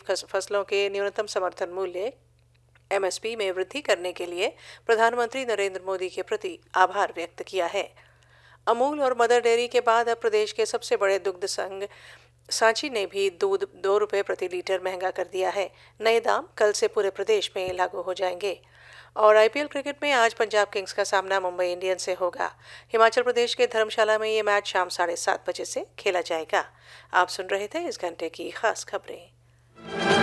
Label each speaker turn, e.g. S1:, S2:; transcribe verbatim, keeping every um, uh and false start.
S1: फस, फसलों के न्यूनतम समर्थन मूल्य एम एस पी में वृद्धि करने के लिए प्रधानमंत्री नरेंद्र मोदी के प्रति आभार व्यक्त किया है। अमूल और मदर डेयरी के बाद अब प्रदेश के सबसे बड़े दुग्ध संघ सांची ने भी दूध दो रुपये प्रति लीटर महंगा कर दिया है। नए दाम कल से पूरे प्रदेश में लागू हो जाएंगे। और आई पी एल क्रिकेट में आज पंजाब किंग्स का सामना मुंबई इंडियंस से होगा। हिमाचल प्रदेश के धर्मशाला में ये मैच शाम साढ़े सात बजे से खेला जाएगा। आप सुन रहे थे इस घंटे की खास खबरें।